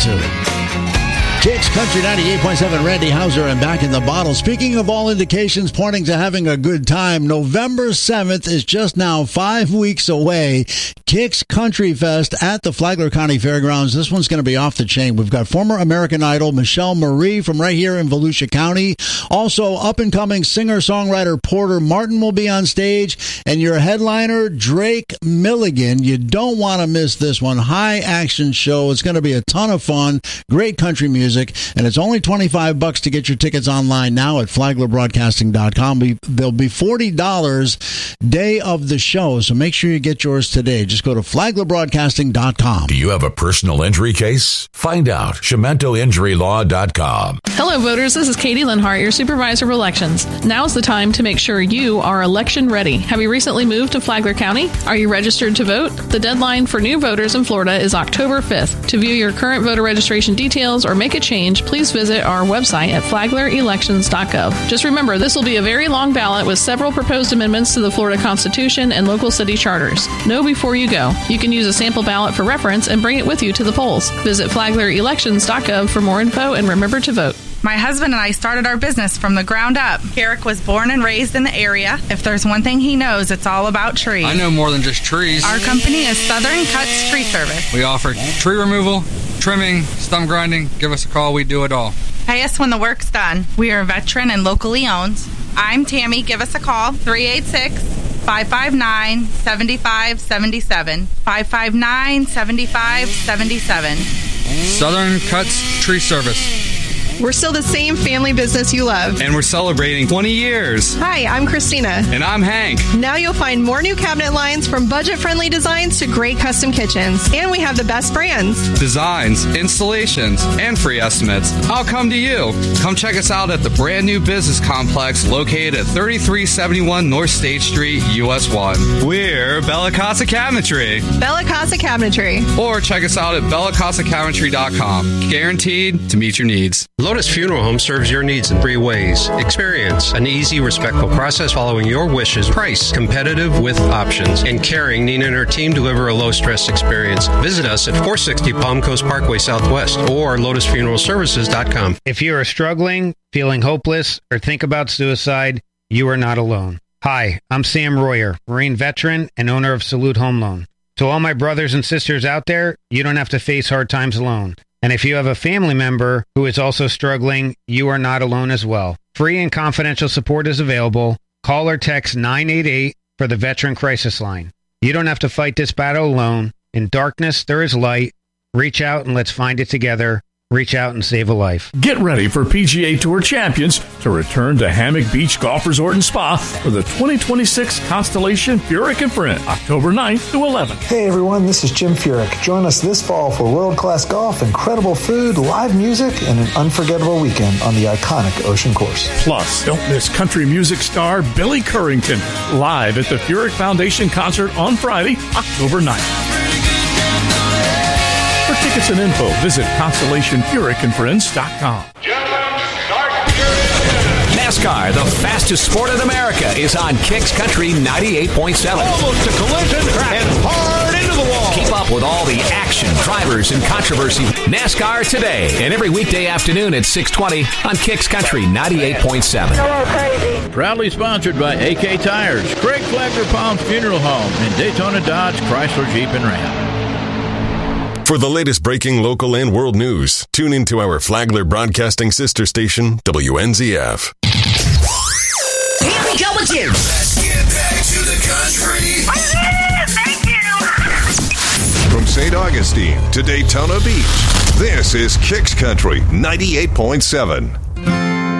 attitude. Kicks Country 98.7, Randy Houser, and Back in the Bottle. Speaking of all indications pointing to having a good time, November 7th is just now 5 weeks away. Kicks Country Fest at the Flagler County Fairgrounds. This one's going to be off the chain. We've got former American Idol Michelle Marie from right here in Volusia County. Also, up-and-coming singer-songwriter Porter Martin will be on stage. And your headliner, Drake Milligan. You don't want to miss this one. High-action show. It's going to be a ton of fun. Great country music. And it's only $25 to get your tickets online now at FlaglerBroadcasting.com. They'll be $40 day of the show, so make sure you get yours today. Just go to FlaglerBroadcasting.com. Do you have a personal injury case? Find out. CementoInjuryLaw.com. Hello, voters. This is Katie Linhart, your supervisor of elections. Now's the time to make sure you are election ready. Have you recently moved to Flagler County? Are you registered to vote? The deadline for new voters in Florida is October 5th. To view your current voter registration details or make a change, please visit our website at flaglerelections.gov. Just remember, this will be a very long ballot with several proposed amendments to the Florida Constitution and local city charters. Know before you go. You can use a sample ballot for reference and bring it with you to the polls. Visit flaglerelections.gov for more info and remember to vote. My husband and I started our business from the ground up. Carrick was born and raised in the area. If there's one thing he knows, it's all about trees. I know more than just trees. Our company is Southern Cuts Tree Service. We offer tree removal, trimming, stump grinding. Give us a call. We do it all. Pay us when the work's done. We are veteran and locally owned. I'm Tammy. Give us a call. 386-559-7577. 559-7577. Southern Cuts Tree Service. We're still the same family business you love. And we're celebrating 20 years. Hi, I'm Christina. And I'm Hank. Now you'll find more new cabinet lines from budget-friendly designs to great custom kitchens. And we have the best brands. Designs, installations, and free estimates. I'll come to you. Come check us out at the brand new business complex located at 3371 North State Street, US 1. We're Bella Casa Cabinetry. Bella Casa Cabinetry. Or check us out at BellaCasaCabinetry.com. Guaranteed to meet your needs. Lotus Funeral Home serves your needs in 3 ways. Experience an easy, respectful process following your wishes. Price competitive with options. And caring, Nina and her team deliver a low-stress experience. Visit us at 460 Palm Coast Parkway Southwest or LotusFuneralServices.com. If you are struggling, feeling hopeless, or think about suicide, you are not alone. Hi, I'm Sam Royer, Marine veteran and owner of Salute Home Loan. To all my brothers and sisters out there, you don't have to face hard times alone. And if you have a family member who is also struggling, you are not alone as well. Free and confidential support is available. Call or text 988 for the Veteran Crisis Line. You don't have to fight this battle alone. In darkness, there is light. Reach out and let's find it together. Reach out and save a life. Get ready for PGA Tour champions to return to Hammock Beach Golf Resort and Spa for the 2026 Constellation Furyk and Friend, October 9th to 11th. Hey everyone, this is Jim Furyk. Join us this fall for world-class golf, incredible food, live music, and an unforgettable weekend on the iconic Ocean Course. Plus, don't miss country music star Billy Currington live at the Furyk Foundation concert on Friday, October 9th. For tickets and info, visit ConstellationFurykandFriends.com. NASCAR, the fastest sport in America, is on Kicks Country 98.7. Almost a collision and hard into the wall. Keep up with all the action, drivers, and controversy. NASCAR Today, and every weekday afternoon at 6:20 on Kicks Country 98.7. Hello, crazy. Proudly sponsored by AK Tires, Craig Flagler Palms Funeral Home, and Daytona Dodge Chrysler Jeep and Ram. For the latest breaking local and world news, tune into our Flagler Broadcasting sister station, WNZF. Here we go again. Let's get back to the country. Thank you. From St. Augustine to Daytona Beach, this is Kicks Country 98.7.